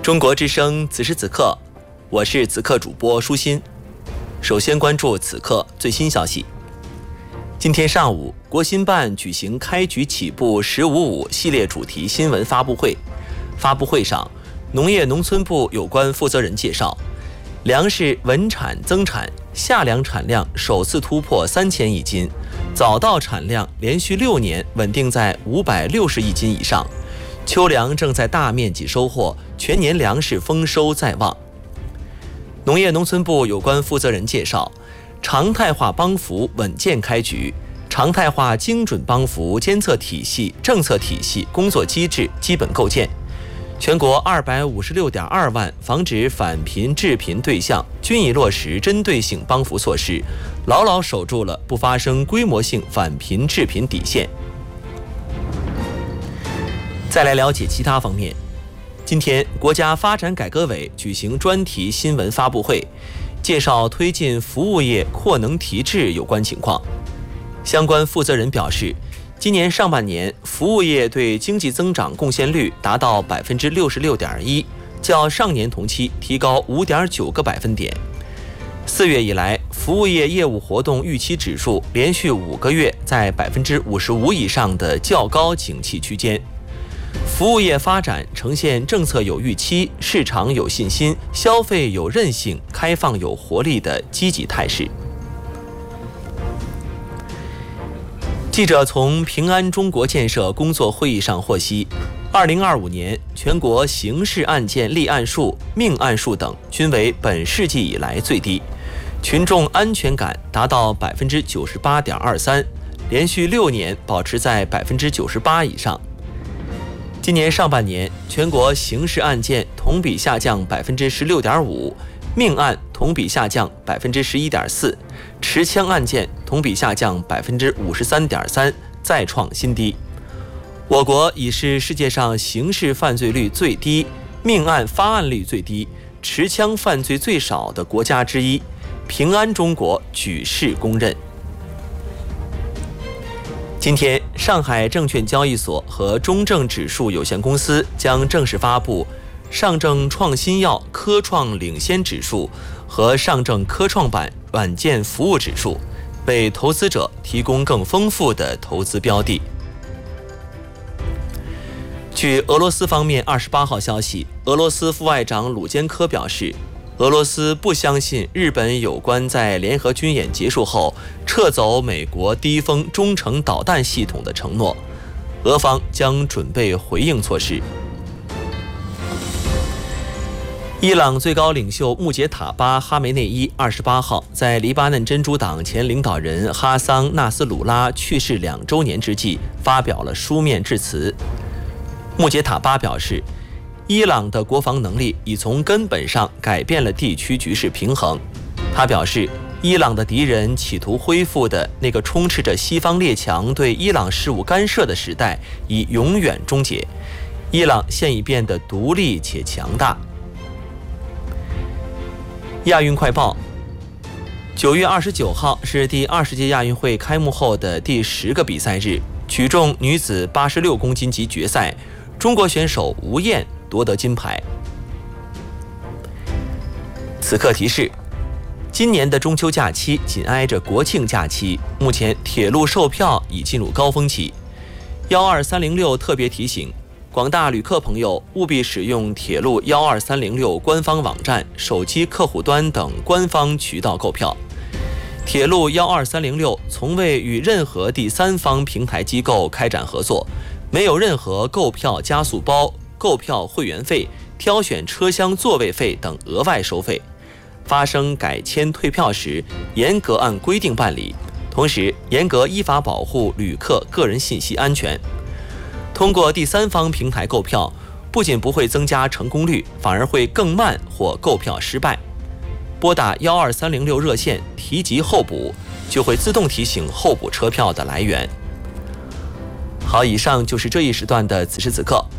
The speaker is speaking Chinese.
中国之声此时此刻，我是此刻主播舒心。首先关注此刻最新消息。今天上午，国新办举行开局起步“1055”系列主题新闻发布会。发布会上，农业农村部有关负责人介绍，粮食稳产增产，夏粮产量首次突破3000亿斤，早稻产量连续6年稳定在560亿斤以上，秋粮正在大面积收获，全年粮食丰收在望。农业农村部有关负责人介绍，常态化帮扶稳健开局，常态化精准帮扶监测体系、政策体系、工作机制基本构建。全国256.2万防止返贫致贫对象均已落实针对性帮扶措施，牢牢守住了不发生规模性返贫致贫底线。再来了解其他方面。今天，国家发展改革委举行专题新闻发布会，介绍推进服务业扩能提质有关情况。相关负责人表示，今年上半年，服务业对经济增长贡献率达到66.1%，较上年同期提高5.9个百分点。4月以来，服务业业务活动预期指数连续5个月在55%以上的较高景气区间。服务业发展呈现政策有预期、市场有信心、消费有韧性、开放有活力的积极态势。记者从平安中国建设工作会议上获悉，2025年全国刑事案件立案数、命案数等均为本世纪以来最低，群众安全感达到98.23%，连续6年保持在98%以上。今年上半年，全国刑事案件同比下降16.5%，命案同比下降11.4%，持枪案件同比下降53.3%，再创新低。我国已是世界上刑事犯罪率最低、命案发案率最低、持枪犯罪最少的国家之一，平安中国举世公认。今天，上海证券交易所和中证指数有限公司将正式发布上证创新药科创领先指数和上证科创板软件服务指数，为投资者提供更丰富的投资标的。据俄罗斯方面28号消息，俄罗斯副外长鲁坚科表示，俄罗斯不相信日本有关在联合军演结束后撤走美国低风中程导弹系统的承诺，俄方将准备回应措施。伊朗最高领袖穆杰塔巴·哈梅内伊28号在黎巴嫩真主党前领导人哈桑·纳斯鲁拉去世2周年之际发表了书面致辞。穆杰塔巴表示，伊朗的国防能力已从根本上改变了地区局势平衡。他表示，伊朗的敌人企图恢复的那个充斥着西方列强对伊朗事务干涉的时代已永远终结，伊朗现已变得独立且强大。亚运快报：9月29号是第20届亚运会开幕后的第10个比赛日，举重女子86公斤级决赛，中国选手吴燕夺得金牌。此刻提示，今年的中秋假期紧挨着国庆假期，目前铁路售票已进入高峰期。12306特别提醒，广大旅客朋友务必使用铁路12306官方网站、手机客户端等官方渠道购票。铁路12306从未与任何第三方平台机构开展合作，没有任何购票加速包、购票会员费、挑选车厢座位费等额外收费。发生改签退票时，严格按规定办理，同时严格依法保护旅客个人信息安全。通过第三方平台购票，不仅不会增加成功率，反而会更慢或购票失败。拨打12306热线提及候补，就会自动提醒候补车票的来源。好，以上就是这一时段的此时此刻。